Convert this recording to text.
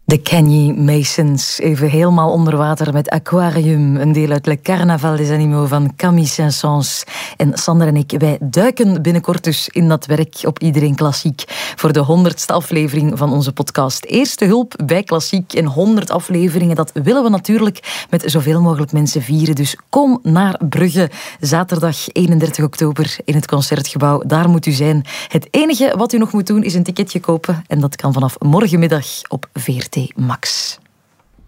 De Kenny Masons, even helemaal onder water met Aquarium. Een deel uit Le Carnaval des Animaux van Camille Saint-Saëns. En Sander en ik, wij duiken binnenkort dus in dat werk op Iedereen Klassiek voor de 100ste aflevering van onze podcast. Eerste hulp bij Klassiek in 100 afleveringen. Dat willen we natuurlijk met zoveel mogelijk mensen vieren. Dus kom naar Brugge, zaterdag 31 oktober in het Concertgebouw. Daar moet u zijn. Het enige wat u nog moet doen is een ticketje kopen. En dat kan vanaf morgenmiddag op VRT Max.